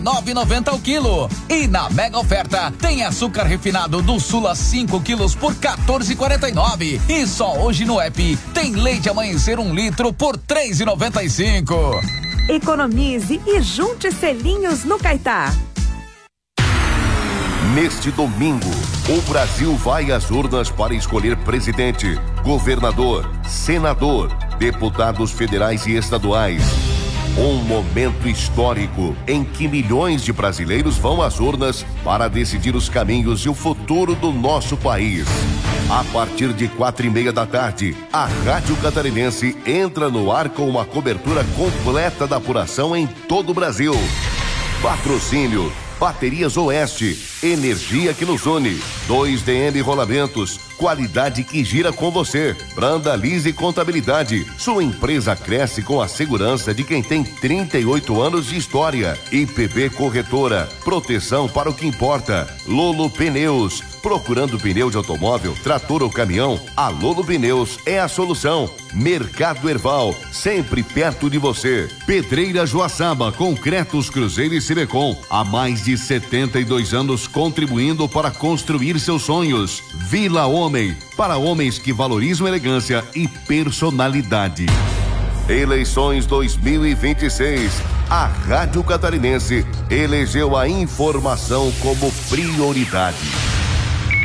9,90 o quilo. E na mega oferta tem açúcar refinado do Sula 5 quilos por 14,49. E só hoje no app tem leite Amanhecer 1 litro por 3,95. Economize e junte selinhos no Caetá. Neste domingo, o Brasil vai às urnas para escolher presidente, governador, senador, deputados federais e estaduais. Um momento histórico em que milhões de brasileiros vão às urnas para decidir os caminhos e o futuro do nosso país. A partir de 4:30 da tarde, a Rádio Catarinense entra no ar com uma cobertura completa da apuração em todo o Brasil. Patrocínio Baterias Oeste, energia que nos une. 2DM Rolamentos, qualidade que gira com você. Brandalize Contabilidade, sua empresa cresce com a segurança de quem tem 38 anos de história. IPB Corretora, proteção para o que importa. Lolo Pneus, procurando pneu de automóvel, trator ou caminhão, a Lolo Pneus é a solução. Mercado Erval, sempre perto de você. Pedreira Joaçaba, Concretos Cruzeiro e Silecom, há mais de 72 anos contribuindo para construir seus sonhos. Vila Homem, para homens que valorizam elegância e personalidade. Eleições 2026. A Rádio Catarinense elegeu a informação como prioridade.